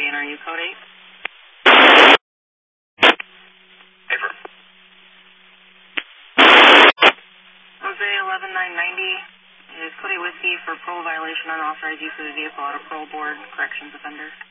DNRU code 8. Paper. Jose 11990 is code 8 whiskey for parole violation, unauthorized use of the vehicle out of parole board, corrections offender.